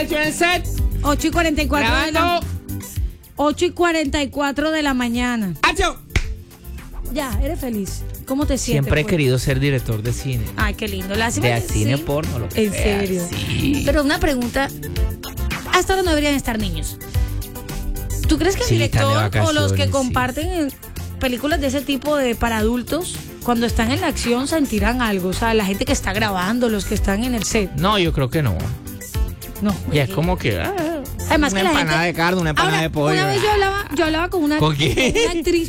silencio en el set. 8:44 de la mañana. ¡Acción! Ya, eres feliz. ¿Cómo te sientes? Siempre he pues? querido ser director de cine. Ay, qué lindo. Lástima De que cine sí. porno, lo que ¿En sea, serio? Sí. Pero una pregunta. Hasta ahora no deberían estar niños. ¿Tú crees que el Sí, están de director o los que vacaciones, comparten películas de ese tipo para adultos, cuando están en la acción sentirán algo? O sea, la gente que está grabando, los que están en el set. No, yo creo que no. No. Ya es como que... Además una que la empanada gente... de carne, una empanada Ahora, de pollo. una vez yo hablaba con una, ¿Con quién? una actriz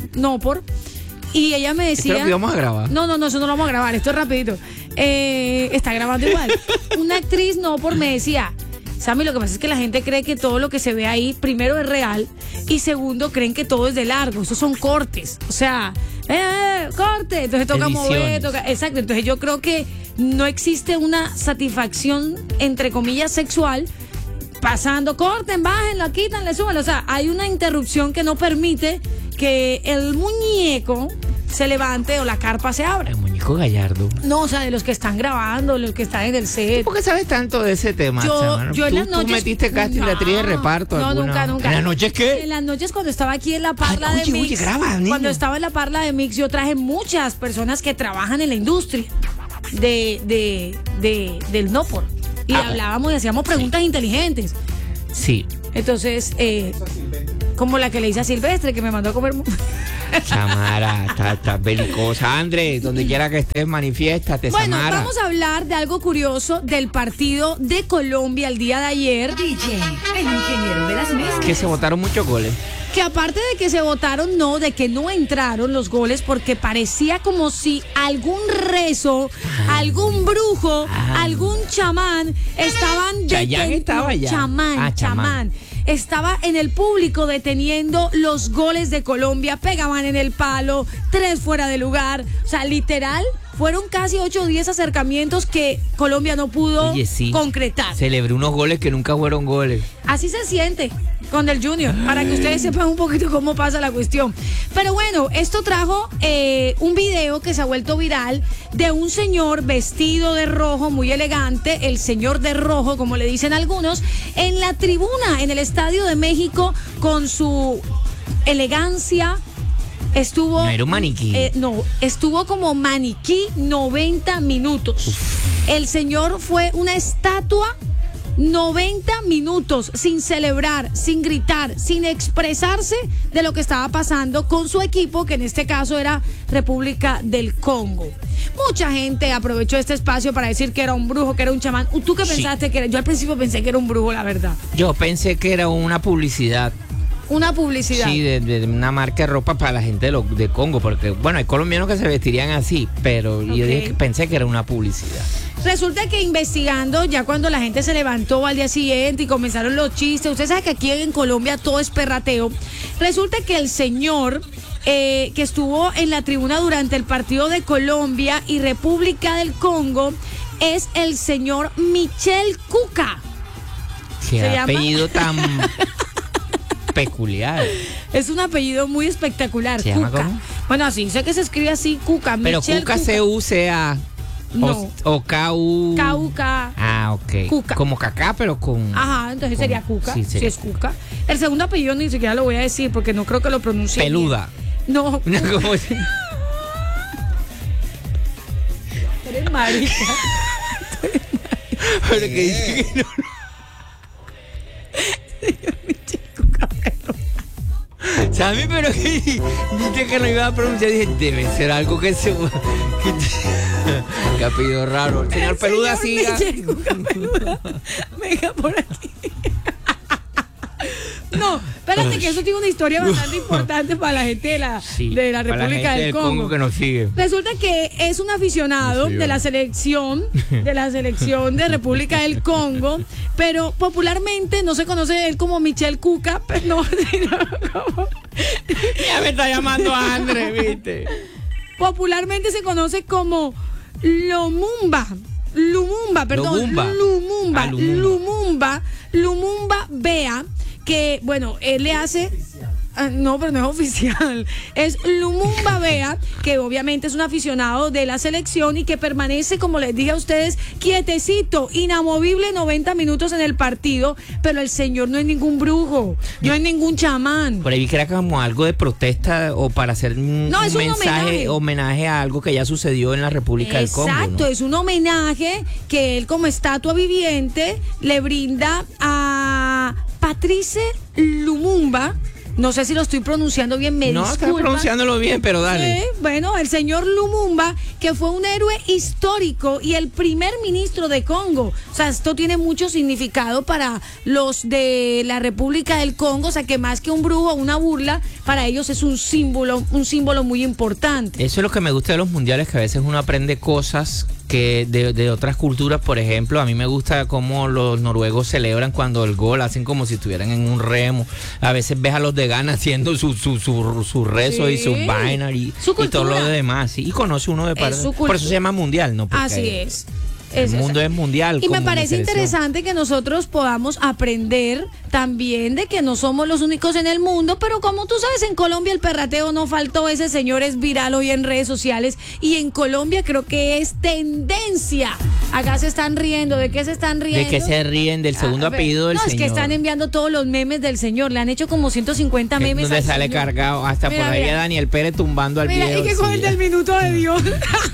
y ella me Esto es lo decía... que íbamos a grabar. No, eso no lo vamos a grabar, esto es rapidito. Está grabando igual. Una actriz me decía, Sammy, lo que pasa es que la gente cree que todo lo que se ve ahí, primero es real y segundo creen que todo es de largo, esos son cortes. O sea, corte, entonces toca mover, exacto. Entonces yo creo que no existe una satisfacción, entre comillas, sexual, pasando, corten, bájenlo, quítanle, súbanlo. O sea, hay una interrupción que no permite que el muñeco se levante o la carpa se abra. El muñeco Gallardo. No, o sea, de los que están grabando, los que están en el set. ¿Por qué sabes tanto de ese tema? Yo en las noches... ¿Tú metiste casting de actriz de reparto? No, alguna? nunca. ¿En las noches qué? En las noches cuando estaba aquí en la parla de Mix. Graba, niño. Cuando estaba en la parla de Mix, yo traje muchas personas que trabajan en la industria del Nopor. Y hablábamos y hacíamos preguntas inteligentes. Sí. Entonces, como la que le hice a Silvestre, que me mandó a comer... Samara, estás belicosa. Andrés, donde quiera que estés, manifiéstate, Bueno, Samara. vamos a hablar de algo curioso del partido de Colombia el día de ayer. DJ, el ingeniero de las mezclas. Que se votaron muchos goles. Que aparte de que se votaron, de que no entraron los goles, porque parecía como si algún rezo, algún brujo, algún chamán estaban Chayanne estaba allá. Chamán. Estaba en el público deteniendo los goles de Colombia, pegaban en el palo, 3 fuera de lugar. O sea, literal, fueron casi 8 o 10 acercamientos que Colombia no pudo concretar. Celebré unos goles que nunca fueron goles. Así se siente con el Junior, para que ustedes sepan un poquito cómo pasa la cuestión. Pero bueno, esto trajo un video que se ha vuelto viral de un señor vestido de rojo, muy elegante, el señor de rojo, como le dicen algunos, en la tribuna, en el Estadio de México, con su elegancia. Estuvo... No era un maniquí. Estuvo como maniquí 90 minutos. Uf. El señor fue una estatua 90 minutos sin celebrar, sin gritar, sin expresarse de lo que estaba pasando con su equipo, que en este caso era República del Congo. Mucha gente aprovechó este espacio para decir que era un brujo, que era un chamán. ¿Tú qué pensaste que era? Yo al principio pensé que era un brujo, la verdad. Yo pensé que era una publicidad. Una publicidad. Sí, de una marca de ropa para la gente de Congo, porque bueno, hay colombianos que se vestirían así, pero yo pensé que era una publicidad. Resulta que investigando, ya cuando la gente se levantó al día siguiente y comenzaron los chistes, usted sabe que aquí en Colombia todo es perrateo, resulta que el señor que estuvo en la tribuna durante el partido de Colombia y República del Congo es el señor Michel Cuca. Qué apellido tan peculiar. Es un apellido muy espectacular. ¿Se llama cómo? Bueno, así, sé que se escribe así, Cuca. Pero Michel Cuca C-U-C-A. No. O K-U. K-U-K. Ah, ok. Cuca. Como Cacá, pero con... Ajá, entonces sería Cuca. Sí, es Cuca. El segundo apellido ni siquiera lo voy a decir porque no creo que lo pronuncie. Peluda. Bien. No. ¿Cómo se... Eres marica. Pero que dice que no. ¿Sabes? Pero que dije que no iba a pronunciar. Dije, debe ser algo que se... Que apellido raro. Señor Peluda, siga. Peluda. Venga por aquí. No, espérate que eso tiene una historia bastante importante para la gente de la República del Congo que nos sigue. Resulta que es un aficionado de la selección de República del Congo, pero popularmente no se conoce él como Michel Cuca, pero no, sino como... Ya me está llamando Andrés, ¿viste? Popularmente se conoce como Lumumba Bea, que bueno, él le hace No, pero no es oficial. Es Lumumba Bea, que obviamente es un aficionado de la selección y que permanece, como les dije a ustedes, quietecito, inamovible 90 minutos en el partido, pero el señor no es ningún brujo, no es ningún chamán. Por ahí vi que era como algo de protesta o para hacer un mensaje, homenaje a algo que ya sucedió en la República del Congo. Exacto, ¿no? Es un homenaje que él como estatua viviente le brinda a Patrice Lumumba. No sé si lo estoy pronunciando bien, me disculpa. No, estás pronunciándolo bien, pero dale. Sí, bueno, el señor Lumumba, que fue un héroe histórico y el primer ministro de Congo. O sea, esto tiene mucho significado para los de la República del Congo. O sea, que más que un brujo o una burla, para ellos es un símbolo muy importante. Eso es lo que me gusta de los mundiales, que a veces uno aprende cosas que de otras culturas. Por ejemplo, a mí me gusta cómo los noruegos celebran cuando el gol, hacen como si estuvieran en un remo. A veces ves a los de Ghana haciendo su rezo, sí, y sus vainas y todo lo demás, sí, y conoce uno de parte. Por eso se llama mundial, ¿no? Porque así es. El mundo es mundial. Y me parece interesante que nosotros podamos aprender también de que no somos los únicos en el mundo, pero como tú sabes, en Colombia el perrateo no faltó. Ese señor es viral hoy en redes sociales y en Colombia creo que es tendencia. Acá se están riendo. ¿De qué se están riendo? ¿De qué se ríen? Del segundo apellido del señor. No, es que están enviando todos los memes del señor. Le han hecho como 150 memes. Donde sale señor cargado. Hasta mira, por ahí a Daniel Pérez tumbando al viejo. Mira, y que con el del minuto de Dios.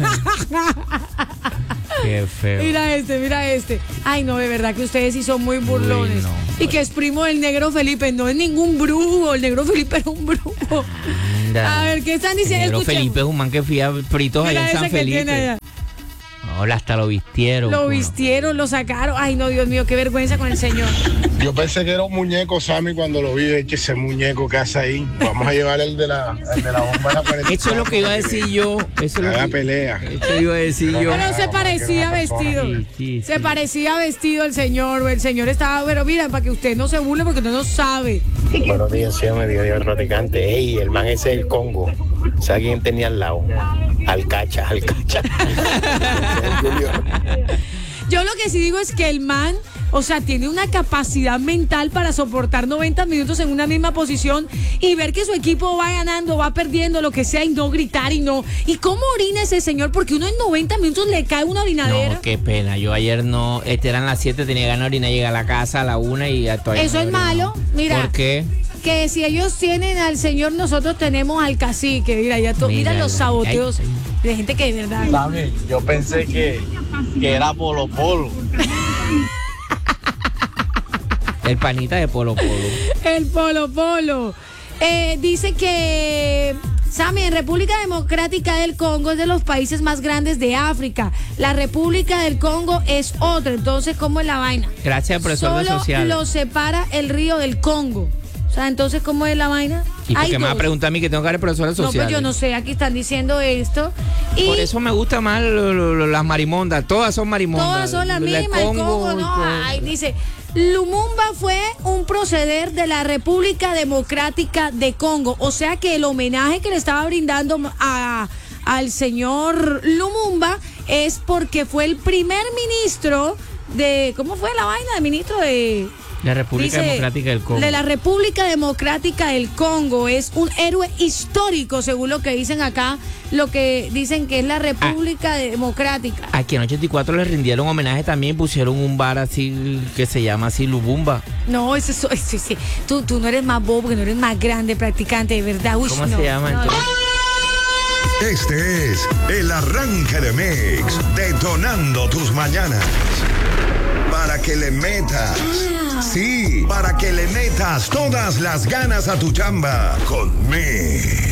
Qué feo. Mira este. Ay, no, de verdad que ustedes sí son muy burlones. Uy, no. Y que es primo del negro Felipe. No es ningún brujo. El negro Felipe era un brujo. Anda. A ver, ¿qué están diciendo? El negro Felipe es un man que fía fritos allá en San Felipe. Hola, hasta lo vistieron. Lo vistieron, lo sacaron. Ay, no, Dios mío, qué vergüenza con el señor. Yo pensé que era un muñeco, Sammy, cuando lo vi. De hecho, ese muñeco que hace ahí. Vamos a llevar el de la bomba de la pared. Eso es lo que iba a decir yo. Eso es la pelea. Eso iba a decir yo. Pero se parecía vestido. Sí. Se parecía vestido el señor. El señor estaba, pero mira, para que usted no se burle porque usted no sabe. Buenos días, señor, me dio el practicante. Ey, el man ese es el Congo. ¿Sabe quién tenía al lado? Alcacha. Yo lo que sí digo es que el man, o sea, tiene una capacidad mental para soportar 90 minutos en una misma posición y ver que su equipo va ganando, va perdiendo, lo que sea, y no gritar y no. ¿Y cómo orina ese señor? Porque uno en 90 minutos le cae una orinadera. No, qué pena. Yo ayer no, eran las 7, tenía ganas de orinar, llegué a la casa a la 1 y todavía eso es malo. Mira. ¿Por qué? Que si ellos tienen al señor, nosotros tenemos al cacique. Mira los saboteos de gente que de verdad. Dame, yo pensé que era Polo. El panita de Polo. El Polo. Dice que Sammy, en República Democrática del Congo es de los países más grandes de África. La República del Congo es otra. Entonces, ¿cómo es la vaina? Gracias, profesor de social. Solo lo separa el río del Congo. O sea, entonces, ¿cómo es la vaina? ¿Y por qué me va a preguntar a mí que tengo que dar profesores sociales? No, pues yo no sé, aquí están diciendo esto. Y por eso me gusta más las marimondas, todas son marimondas. Todas son las mismas, el Congo, no. Ay, dice, Lumumba fue un proceder de la República Democrática de Congo. O sea que el homenaje que le estaba brindando al señor Lumumba es porque fue el primer ministro de... ¿Cómo fue la vaina? De ministro de... La República Democrática del Congo. De la República Democrática del Congo. Es un héroe histórico, según lo que dicen acá, lo que dicen que es la República Democrática. Aquí en 84 le rindieron homenaje también, pusieron un bar así que se llama así Lubumba. No, eso tú no eres más bobo, que no eres más grande practicante, de verdad. Uy, ¿cómo se llama entonces? Este es el arranque de Mix, detonando tus mañanas. Para que le metas, sí, para que le metas todas las ganas a tu chamba con Mix.